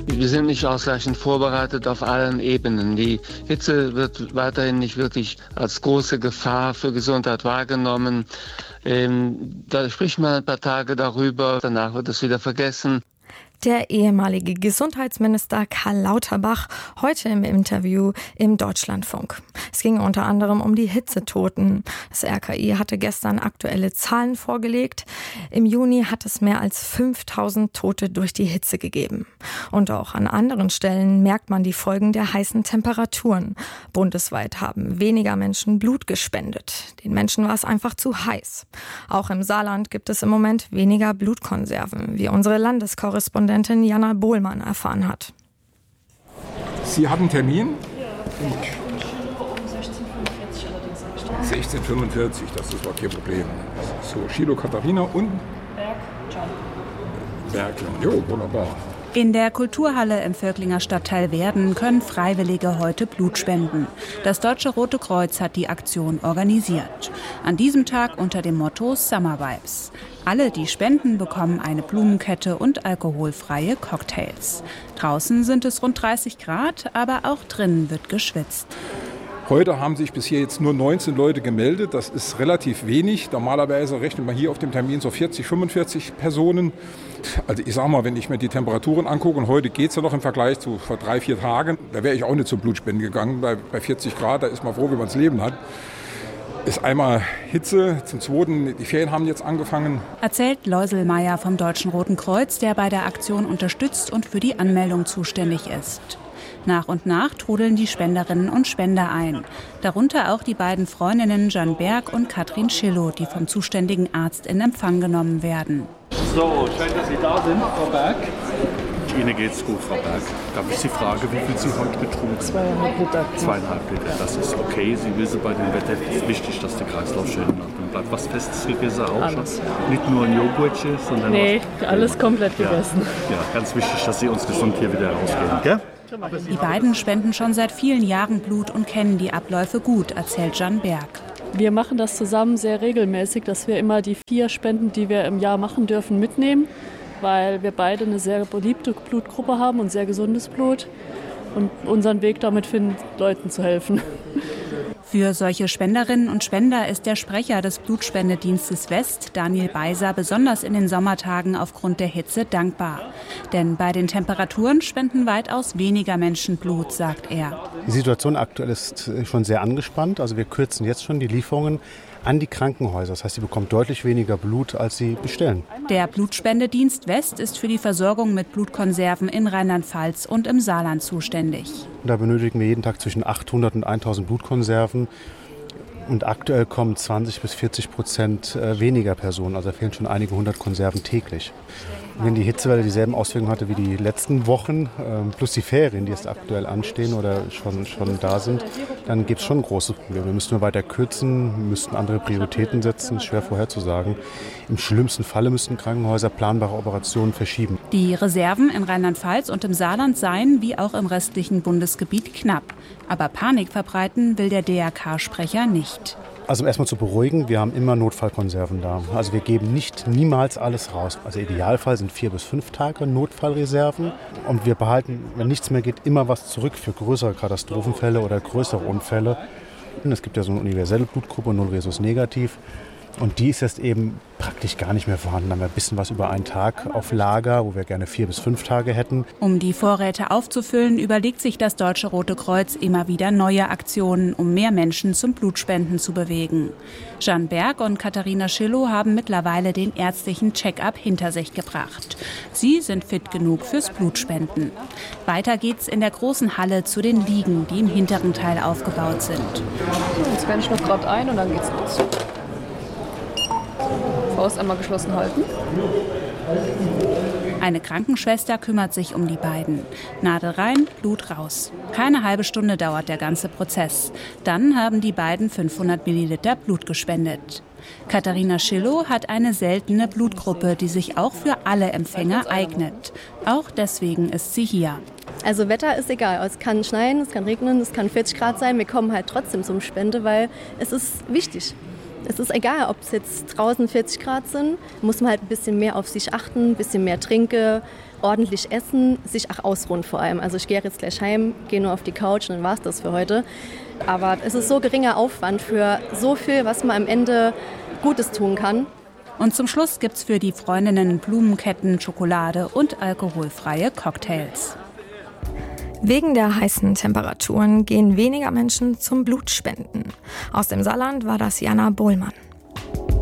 Wir sind nicht ausreichend vorbereitet auf allen Ebenen. Die Hitze wird weiterhin nicht wirklich als große Gefahr für Gesundheit wahrgenommen. Da spricht man ein paar Tage darüber, danach wird es wieder vergessen. Der ehemalige Gesundheitsminister Karl Lauterbach heute im Interview im Deutschlandfunk. Es ging unter anderem um die Hitzetoten. Das RKI hatte gestern aktuelle Zahlen vorgelegt. Im Juni hat es mehr als 5000 Tote durch die Hitze gegeben. Und auch an anderen Stellen merkt man die Folgen der heißen Temperaturen. Bundesweit haben weniger Menschen Blut gespendet. Den Menschen war es einfach zu heiß. Auch im Saarland gibt es im Moment weniger Blutkonserven, wie unsere Landeskorrespondentin Jana Bohlmann erfahren hat. Sie hatten einen Termin? Um 16:45 16:45, das ist kein Problem. So, Schilo Katharina und? Bergland. Jo, wunderbar. In der Kulturhalle im Völklinger Stadtteil Werden können Freiwillige heute Blut spenden. Das Deutsche Rote Kreuz hat die Aktion organisiert. An diesem Tag unter dem Motto Summer Vibes. Alle, die spenden, bekommen eine Blumenkette und alkoholfreie Cocktails. Draußen sind es rund 30 Grad, aber auch drinnen wird geschwitzt. Heute haben sich bisher jetzt nur 19 Leute gemeldet. Das ist relativ wenig. Normalerweise rechnet man hier auf dem Termin so 40, 45 Personen. Also ich sage mal, wenn ich mir die Temperaturen angucke, und heute geht es ja noch im Vergleich zu vor 3-4 Tagen, da wäre ich auch nicht zum Blutspenden gegangen. Bei 40 Grad, da ist man froh, wenn man das Leben hat. Ist einmal Hitze, zum Zweiten, die Ferien haben jetzt angefangen. Erzählt Läuselmeier vom Deutschen Roten Kreuz, der bei der Aktion unterstützt und für die Anmeldung zuständig ist. Nach und nach trudeln die Spenderinnen und Spender ein. Darunter auch die beiden Freundinnen Jeanne Berg und Katrin Schillow, die vom zuständigen Arzt in Empfang genommen werden. So, schön, dass Sie da sind, Frau Berg. Ihnen geht's gut, Frau Berg. Darf ich Sie fragen, wie viel Sie heute getrunken haben? 2,5 Liter. 2,5 Liter, das ist okay. Sie wissen, bei dem Wetter ist es wichtig, dass der Kreislauf schön bleibt. Was Festes gegessen auch alles, schon? Ja. Nicht nur ein Joghurtchen, sondern nee, was? alles komplett gegessen. Ja, ganz wichtig, dass Sie uns gesund hier wieder rausgehen, gell? Die beiden spenden schon seit vielen Jahren Blut und kennen die Abläufe gut, erzählt Jeanne Berg. Wir machen das zusammen sehr regelmäßig, dass wir immer die 4 Spenden, die wir im Jahr machen dürfen, mitnehmen, weil wir beide eine sehr beliebte Blutgruppe haben und sehr gesundes Blut und unseren Weg damit finden, Leuten zu helfen. Für solche Spenderinnen und Spender ist der Sprecher des Blutspendedienstes West, Daniel Beiser, besonders in den Sommertagen aufgrund der Hitze dankbar. Denn bei den Temperaturen spenden weitaus weniger Menschen Blut, sagt er. Die Situation aktuell ist schon sehr angespannt. Also wir kürzen jetzt schon die Lieferungen an die Krankenhäuser. Das heißt, sie bekommen deutlich weniger Blut, als sie bestellen. Der Blutspendedienst West ist für die Versorgung mit Blutkonserven in Rheinland-Pfalz und im Saarland zuständig. Da benötigen wir jeden Tag zwischen 800 und 1000 Blutkonserven. Und aktuell kommen 20-40% weniger Personen. Also da fehlen schon einige 100 Konserven täglich. Wenn die Hitzewelle dieselben Auswirkungen hatte wie die letzten Wochen, plus die Ferien, die jetzt aktuell anstehen oder schon da sind, dann gibt es schon große Probleme. Wir müssten weiter kürzen, müssten andere Prioritäten setzen, schwer vorherzusagen. Im schlimmsten Falle müssten Krankenhäuser planbare Operationen verschieben. Die Reserven in Rheinland-Pfalz und im Saarland seien, wie auch im restlichen Bundesgebiet, knapp. Aber Panik verbreiten will der DRK-Sprecher nicht. Also erstmal zu beruhigen, wir haben immer Notfallkonserven da. Also wir geben niemals alles raus. Also im Idealfall sind 4 bis 5 Tage Notfallreserven. Und wir behalten, wenn nichts mehr geht, immer was zurück für größere Katastrophenfälle oder größere Unfälle. Und es gibt ja so eine universelle Blutgruppe, Null Rhesus negativ. Und die ist jetzt eben praktisch gar nicht mehr vorhanden. Da haben wir ein bisschen was über einen Tag auf Lager, wo wir gerne 4 bis 5 Tage hätten. Um die Vorräte aufzufüllen, überlegt sich das Deutsche Rote Kreuz immer wieder neue Aktionen, um mehr Menschen zum Blutspenden zu bewegen. Jeanne Berg und Katharina Schillow haben mittlerweile den ärztlichen Check-up hinter sich gebracht. Sie sind fit genug fürs Blutspenden. Weiter geht's in der großen Halle zu den Liegen, die im hinteren Teil aufgebaut sind. Jetzt scanne ich noch gerade ein und dann geht's los. Faust einmal geschlossen halten. Eine Krankenschwester kümmert sich um die beiden. Nadel rein, Blut raus. Keine halbe Stunde dauert der ganze Prozess. Dann haben die beiden 500 Milliliter Blut gespendet. Katharina Schillow hat eine seltene Blutgruppe, die sich auch für alle Empfänger eignet. Auch deswegen ist sie hier. Also Wetter ist egal. Es kann schneien, es kann regnen, es kann 40 Grad sein. Wir kommen halt trotzdem zum Spende, weil es ist wichtig. Es ist egal, ob es jetzt draußen 40 Grad sind, muss man halt ein bisschen mehr auf sich achten, ein bisschen mehr trinken, ordentlich essen, sich auch ausruhen vor allem. Also ich gehe jetzt gleich heim, gehe nur auf die Couch und dann war es das für heute. Aber es ist so geringer Aufwand für so viel, was man am Ende Gutes tun kann. Und zum Schluss gibt's für die Freundinnen Blumenketten, Schokolade und alkoholfreie Cocktails. Wegen der heißen Temperaturen gehen weniger Menschen zum Blutspenden. Aus dem Saarland war das Jana Bohlmann.